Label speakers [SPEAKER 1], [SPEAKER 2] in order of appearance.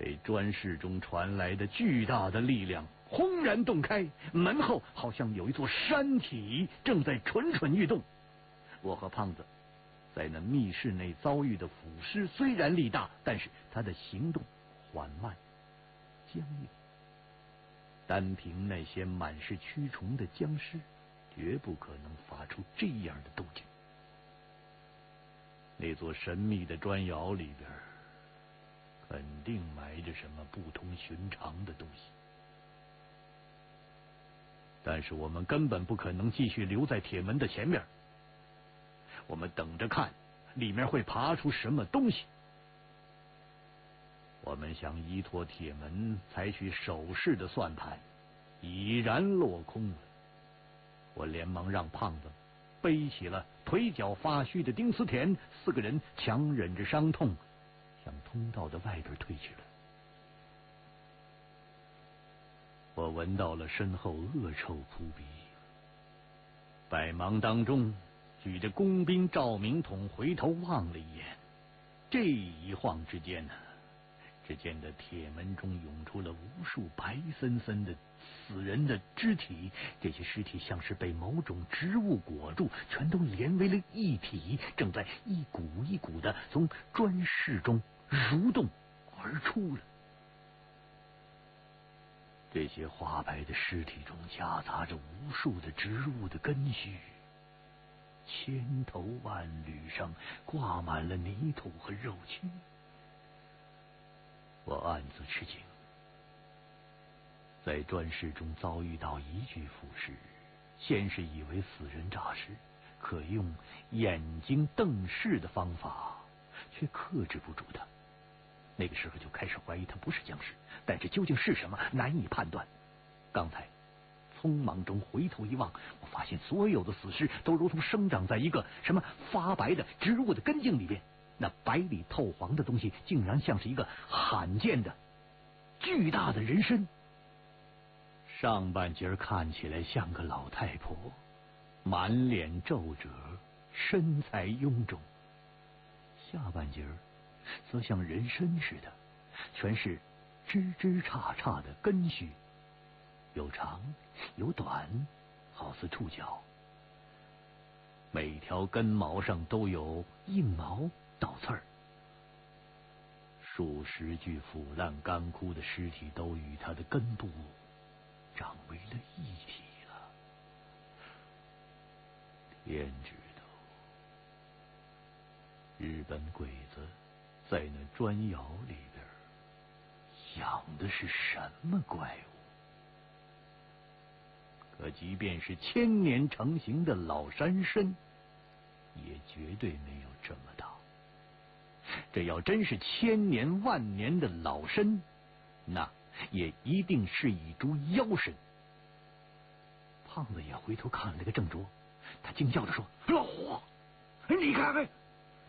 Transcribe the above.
[SPEAKER 1] 被砖室中传来的巨大的力量轰然洞开，门后好像有一座山体正在蠢蠢欲动。我和胖子在那密室内遭遇的腐尸虽然力大，但是他的行动缓慢僵硬，单凭那些满是蛆虫的僵尸，绝不可能发出这样的动静。那座神秘的砖窑里边肯定埋着什么不同寻常的东西，但是我们根本不可能继续留在铁门的前面，我们等着看里面会爬出什么东西。我们想依托铁门采取守势的算盘已然落空了。我连忙让胖子背起了腿脚发虚的丁思甜，4个人强忍着伤痛向通道的外边退去了。我闻到了身后恶臭扑鼻，百忙当中举着工兵照明筒回头望了一眼，这一晃之间呢，只见得铁门中涌出了无数白森森的死人的肢体，这些尸体像是被某种植物裹住，全都连为了一体，正在一股一股的从砖室中蠕动而出了。这些花白的尸体中夹杂着无数的植物的根须，千头万缕上挂满了泥土和肉蛆。我暗自吃惊，在砖室中遭遇到一具腐尸，先是以为死人诈尸，可用眼睛瞪视的方法，却克制不住他。那个时候就开始怀疑他不是僵尸，但是究竟是什么难以判断。刚才匆忙中回头一望，我发现所有的死尸都如同生长在一个什么发白的植物的根茎里边，那白里透黄的东西竟然像是一个罕见的巨大的人参，上半截看起来像个老太婆，满脸皱褶，身材臃肿，下半截则像人参似的，全是枝枝杈杈的根须，有长有短，好似触角，每条根毛上都有硬毛倒刺儿。数十具腐烂干枯的尸体都与它的根部长为了一体了。天知道，日本鬼子在那砖窑里边养的是什么怪物？可即便是1000年成型的老山参，也绝对没有这么大。这要真是千年万年的老参，那也一定是一株妖参。胖子也回头看了个正着，他惊叫着说：“老胡，你看看，